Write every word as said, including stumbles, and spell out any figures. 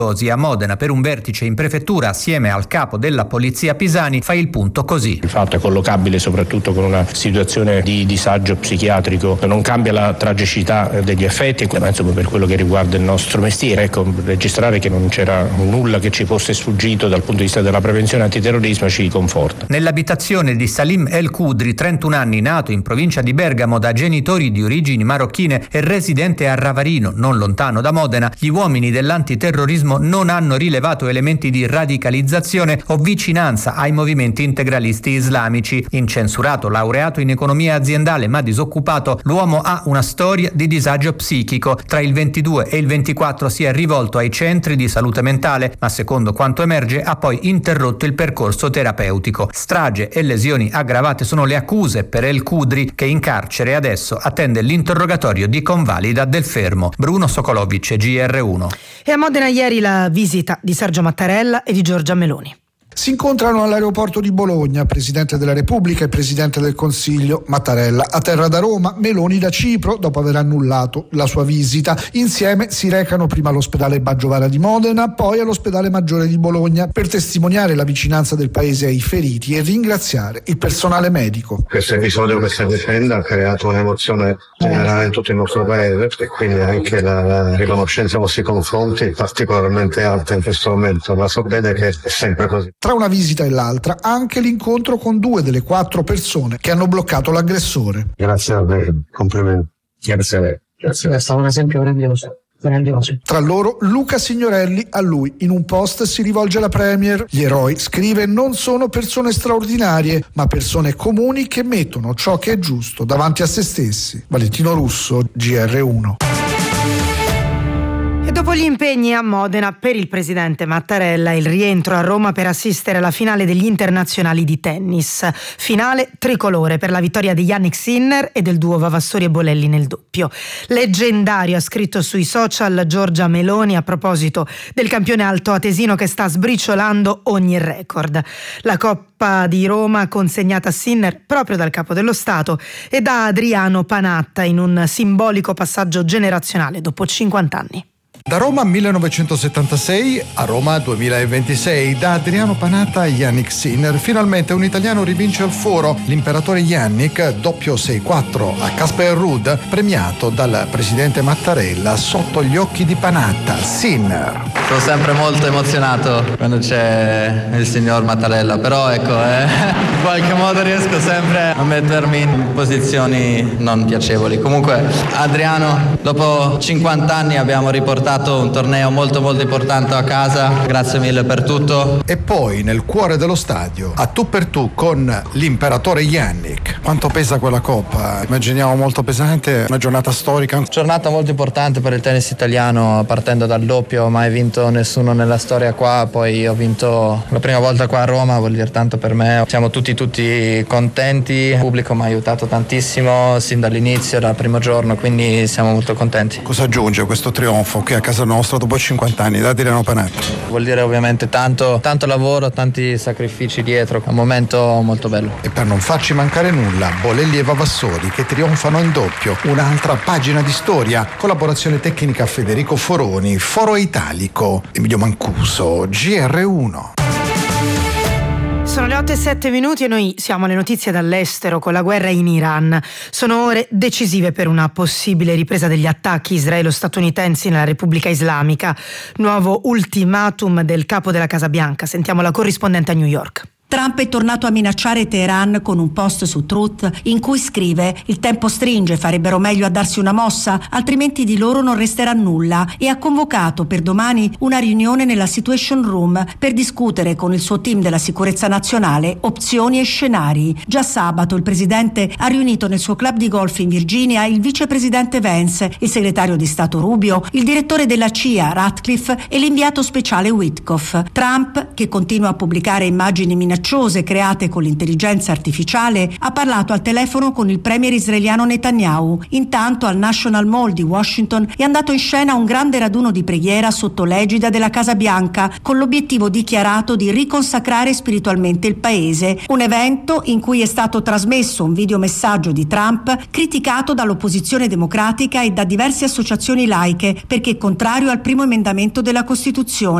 A Modena per un vertice in prefettura assieme al capo della polizia Pisani fa il punto così. Il fatto è collocabile soprattutto con una situazione di disagio psichiatrico, non cambia la tragicità degli effetti, ma insomma per quello che riguarda il nostro mestiere, ecco, registrare che non c'era nulla che ci fosse sfuggito dal punto di vista della prevenzione antiterrorismo ci conforta. Nell'abitazione di Salim El Kudri, trentuno anni, nato in provincia di Bergamo da genitori di origini marocchine e residente a Ravarino, non lontano da Modena, gli uomini dell'antiterrorismo non hanno rilevato elementi di radicalizzazione o vicinanza ai movimenti integralisti islamici. Incensurato, laureato in economia aziendale ma disoccupato, l'uomo ha una storia di disagio psichico. Tra il ventidue e il ventiquattro si è rivolto ai centri di salute mentale, ma secondo quanto emerge ha poi interrotto il percorso terapeutico. Strage e lesioni aggravate sono le accuse per El Kudri, che in carcere adesso attende l'interrogatorio di convalida del fermo. Bruno Sokolovic, G R uno. E a Modena ieri la visita di Sergio Mattarella e di Giorgia Meloni. Si incontrano all'aeroporto di Bologna, Presidente della Repubblica e Presidente del Consiglio. Mattarella a terra da Roma, Meloni da Cipro dopo aver annullato la sua visita. Insieme si recano prima all'ospedale Baggiovara di Modena, poi all'ospedale Maggiore di Bologna per testimoniare la vicinanza del paese ai feriti e ringraziare il personale medico. Questo episodio, questa vicenda ha creato un'emozione generale in tutto il nostro paese e quindi anche la, la riconoscenza nei vostri confronti è particolarmente alta in questo momento, ma so bene che è sempre così. Tra una visita e l'altra, anche l'incontro con due delle quattro persone che hanno bloccato l'aggressore. Grazie a lei, complimenti. Grazie a lei. Grazie. È stato un esempio grandioso. grandioso. Tra loro Luca Signorelli, a lui in un post si rivolge la Premier. Gli eroi, scrive, non sono persone straordinarie, ma persone comuni che mettono ciò che è giusto davanti a se stessi. Valentino Russo, G R uno. E dopo gli impegni a Modena per il presidente Mattarella, il rientro a Roma per assistere alla finale degli internazionali di tennis. Finale tricolore per la vittoria di Jannik Sinner e del duo Vavassori e Bolelli nel doppio. Leggendario, ha scritto sui social Giorgia Meloni a proposito del campione altoatesino che sta sbriciolando ogni record. La Coppa di Roma consegnata a Sinner proprio dal Capo dello Stato e da Adriano Panatta in un simbolico passaggio generazionale dopo cinquanta anni. Da Roma millenovecentosettantasei a Roma duemilaventisei, da Adriano Panatta a Jannik Sinner, finalmente un italiano rivince il foro. L'imperatore Jannik, doppio sei quattro a Casper Ruud, premiato dal presidente Mattarella sotto gli occhi di Panatta. Sinner. Sono sempre molto emozionato quando c'è il signor Mattarella, però ecco, eh, in qualche modo riesco sempre a mettermi in posizioni non piacevoli. Comunque, Adriano, dopo cinquanta anni abbiamo riportato un torneo molto molto importante a casa, grazie mille per tutto. E poi nel cuore dello stadio, a tu per tu con l'imperatore Jannik. Quanto pesa quella coppa? Immaginiamo molto pesante, una giornata storica. Giornata molto importante per il tennis italiano, partendo dal doppio, mai vinto nessuno nella storia qua, poi ho vinto la prima volta qua a Roma, vuol dire tanto per me. Siamo tutti tutti contenti, il pubblico mi ha aiutato tantissimo sin dall'inizio, dal primo giorno, quindi siamo molto contenti. Cosa aggiunge questo trionfo che a casa nostra dopo cinquanta anni da Adriano Panatta? Vuol dire ovviamente tanto, tanto lavoro, tanti sacrifici dietro, è un momento molto bello. E per non farci mancare nulla, Bolelli e Vavassori che trionfano in doppio, un'altra pagina di storia, collaborazione tecnica Federico Foroni, Foro Italico, Emilio Mancuso, G R uno. Sono le otto e sette minuti e noi siamo alle notizie dall'estero con la guerra in Iran. Sono ore decisive per una possibile ripresa degli attacchi israelo-statunitensi nella Repubblica Islamica. Nuovo ultimatum del capo della Casa Bianca. Sentiamo la corrispondente a New York. Trump è tornato a minacciare Teheran con un post su Truth in cui scrive: il tempo stringe, farebbero meglio a darsi una mossa, altrimenti di loro non resterà nulla, e ha convocato per domani una riunione nella Situation Room per discutere con il suo team della sicurezza nazionale opzioni e scenari. Già sabato il presidente ha riunito nel suo club di golf in Virginia il vicepresidente Vance, il segretario di Stato Rubio, il direttore della C I A Ratcliffe e l'inviato speciale Witkoff. Trump, che continua a pubblicare immagini minacciose minacciose create con l'intelligenza artificiale, ha parlato al telefono con il premier israeliano Netanyahu. Intanto al National Mall di Washington è andato in scena un grande raduno di preghiera sotto l'egida della Casa Bianca, con l'obiettivo dichiarato di riconsacrare spiritualmente il paese. Un evento in cui è stato trasmesso un videomessaggio di Trump criticato dall'opposizione democratica e da diverse associazioni laiche perché contrario al primo emendamento della Costituzione.